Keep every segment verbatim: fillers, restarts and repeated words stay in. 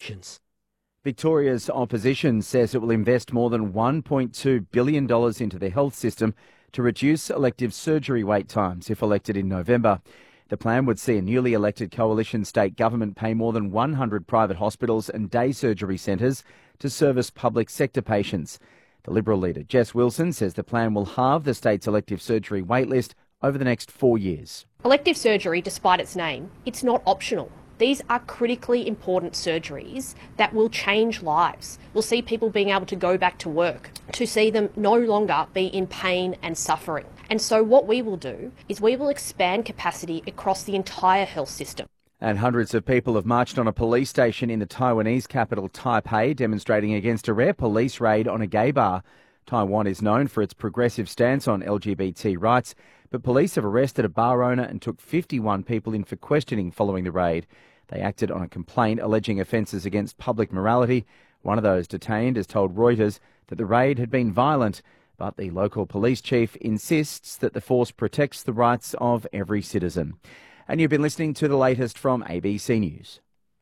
elections. Victoria's opposition says it will invest more than one point two billion dollars into the health system to reduce elective surgery wait times if elected in November. The plan would see a newly elected coalition state government pay more than one hundred private hospitals and day surgery centres to service public sector patients. The Liberal leader, Jess Wilson, says the plan will halve the state's elective surgery waitlist over the next four years. Elective surgery, despite its name, it's not optional. These are critically important surgeries that will change lives. We'll see people being able to go back to work, to see them no longer be in pain and suffering. And so what we will do is we will expand capacity across the entire health system. And hundreds of people have marched on a police station in the Taiwanese capital Taipei, demonstrating against a rare police raid on a gay bar. Taiwan is known for its progressive stance on L G B T rights, but police have arrested a bar owner and took fifty-one people in for questioning following the raid. They acted on a complaint alleging offences against public morality. One of those detained has told Reuters that the raid had been violent, but the local police chief insists that the force protects the rights of every citizen. And you've been listening to the latest from A B C News.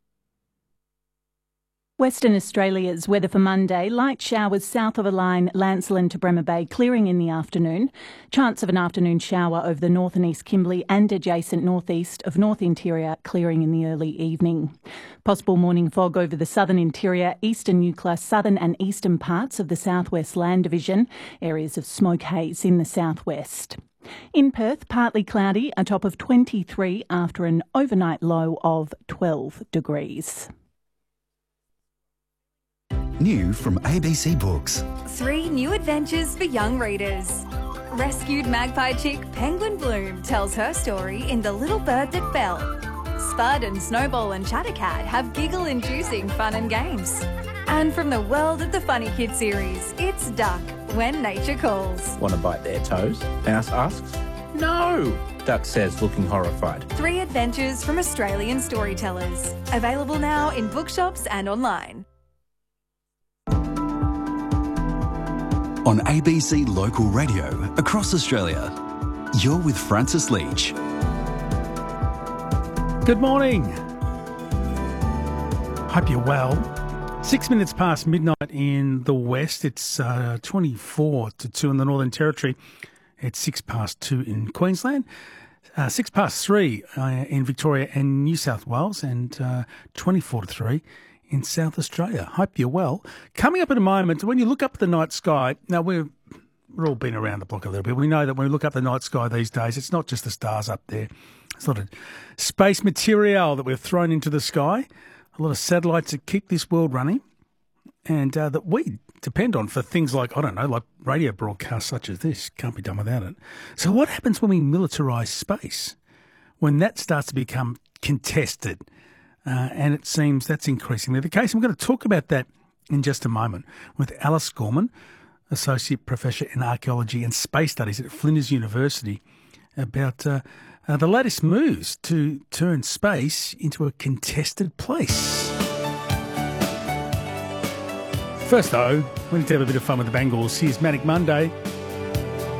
Western Australia's weather for Monday. Light showers south of a line, Lancelin to Bremer Bay, clearing in the afternoon. Chance of an afternoon shower over the north and east Kimberley and adjacent northeast of North Interior, clearing in the early evening. Possible morning fog over the southern interior, eastern Eucla, southern and eastern parts of the southwest land division. Areas of smoke haze in the southwest. In Perth, partly cloudy, a top of twenty-three after an overnight low of twelve degrees. New from A B C Books. Three new adventures for young readers. Rescued magpie chick Penguin Bloom tells her story in The Little Bird That Fell. Spud and Snowball and Chattercat have giggle-inducing fun and games. And from the world of the Funny Kid series, it's Duck, When Nature Calls. Want to bite their toes? Mouse asks. No, Duck says, looking horrified. Three adventures from Australian storytellers. Available now in bookshops and online. On A B C Local Radio across Australia, you're with Francis Leach. Good morning. Hope you're well. Six minutes past midnight in the west. It's uh, twenty-four to two in the Northern Territory. It's six past two in Queensland. Uh, six past three uh, in Victoria and New South Wales, and uh, twenty-four to three in South Australia. Hope you're well. Coming up in a moment, when you look up at the night sky, now we're, we're all been around the block a little bit. We know that when we look up the night sky these days, it's not just the stars up there. It's a lot of space material that we've thrown into the sky, a lot of satellites that keep this world running, and uh, that we depend on for things like, I don't know, like radio broadcasts such as this. Can't be done without it. So what happens when we militarise space? When that starts to become contested? Uh, and it seems that's increasingly the case. And we're going to talk about that in just a moment with Alice Gorman, Associate Professor in Archaeology and Space Studies at Flinders University, about uh, uh, the latest moves to turn space into a contested place. First, though, we need to have a bit of fun with the Bangles. Here's Manic Monday.